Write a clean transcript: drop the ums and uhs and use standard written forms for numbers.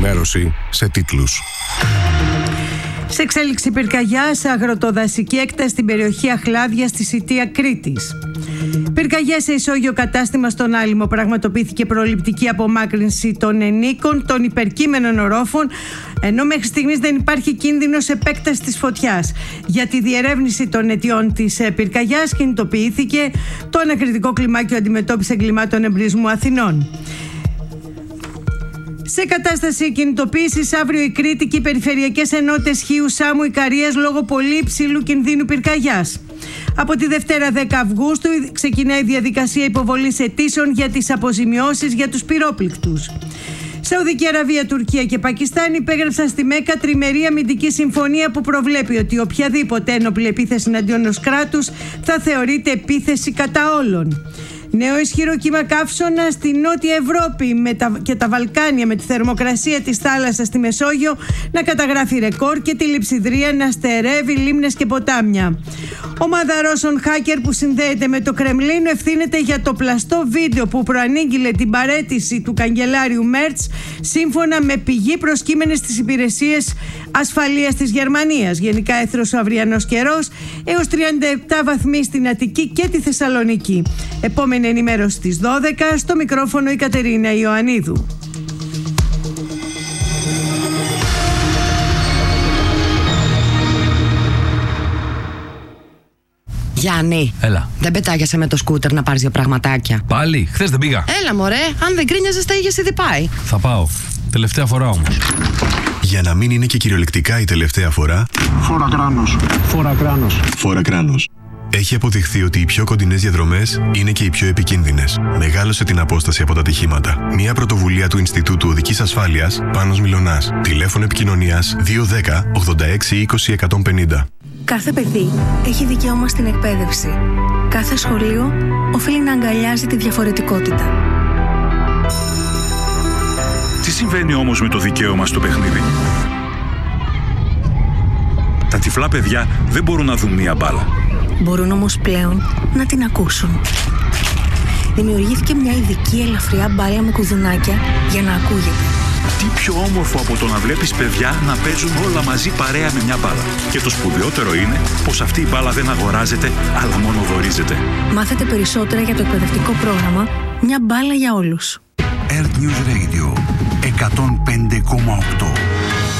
ενημέρωση σε τίτλους. Σε εξέλιξη πυρκαγιά σε αγροτοδασική έκταση στην περιοχή Αχλάδια στη Σιτία Κρήτης. Πυρκαγιά σε ισόγειο κατάστημα στον Άλυμο. Πραγματοποιήθηκε προληπτική απομάκρυνση των ενίκων των υπερκείμενων ορόφων, ενώ μέχρι στιγμής δεν υπάρχει κίνδυνος επέκτασης της φωτιάς. Για τη διερεύνηση των αιτιών της πυρκαγιάς κινητοποιήθηκε το ανακριτικό κλιμάκιο αντιμετώπισης εγκλημάτων εμπρισμού Αθηνών. Σε κατάσταση κινητοποίησης αύριο η Κρήτη και οι περιφερειακές ενότητες Χίου, Σάμου, Ικαρίας λόγω πολύ υψηλού κινδύνου πυρκαγιάς. Από τη Δευτέρα 10 Αυγούστου ξεκινάει η διαδικασία υποβολής αιτήσεων για τις αποζημιώσεις για τους πυρόπληκτους. Σαουδική Αραβία, Τουρκία και Πακιστάν υπέγραψαν στη Μέκα τριμερή αμυντική συμφωνία που προβλέπει ότι οποιαδήποτε ένοπλη επίθεση εναντίον ενός κράτους θα θεωρείται επίθεση κατά όλων. Νέο ισχυρό κύμα καύσωνα στη Νότια Ευρώπη και τα Βαλκάνια, με τη θερμοκρασία της θάλασσας στη Μεσόγειο να καταγράφει ρεκόρ και τη λειψιδρία να στερεύει λίμνες και ποτάμια. Ομάδα Ρώσων hacker που συνδέεται με το Κρεμλίνο ευθύνεται για το πλαστό βίντεο που προανήγγειλε την παραίτηση του καγκελάριου Μέρτς, σύμφωνα με πηγή προσκύμενη στις υπηρεσίες ασφαλείας της Γερμανίας. Γενικά έθρος ο αυριανός καιρός, έως 37 βαθμοί στην Αττική και τη Θεσσαλονίκη. Επόμενη ενημέρωση στις 12, στο μικρόφωνο η Κατερίνα Ιωαννίδου. Γιάννη, έλα. Δεν πετάγεσαι με το σκούτερ να πάρεις δύο πραγματάκια? Πάλι, χθες δεν πήγα. Έλα μωρέ, αν δεν κρίνιαζες τα είχες ήδη πάει. Θα πάω, τελευταία φορά όμως. Για να μην είναι και κυριολεκτικά η τελευταία φορά, Φόρα κράνος. Φόρα κράνος. Φόρα κράνος. Έχει αποδειχθεί ότι οι πιο κοντινές διαδρομές είναι και οι πιο επικίνδυνες. Μεγάλωσε την απόσταση από τα ατυχήματα. Μια πρωτοβουλία του Ινστιτούτου Οδικής Ασφάλειας, Πάνος Μιλωνάς. Τηλέφωνο επικοινωνίας 210 86 20 150. Κάθε παιδί έχει δικαίωμα στην εκπαίδευση. Κάθε σχολείο οφείλει να αγκαλιάζει τη διαφορετικότητα. Τι συμβαίνει όμως με το δικαίωμα στο παιχνίδι? Τα τυφλά παιδιά δεν μπορούν να δουν μία μπάλα. Μπορούν όμως πλέον να την ακούσουν. Δημιουργήθηκε μια ειδική ελαφριά μπάλα με κουδουνάκια για να ακούγεται. Τι πιο όμορφο από το να βλέπεις παιδιά να παίζουν όλα μαζί παρέα με μια μπάλα. Και το σπουδαιότερο είναι πως αυτή η μπάλα δεν αγοράζεται, αλλά μόνο δωρίζεται. Μάθετε περισσότερα για το εκπαιδευτικό πρόγραμμα «Μια μπάλα για όλους». Earth News Radio 105,8.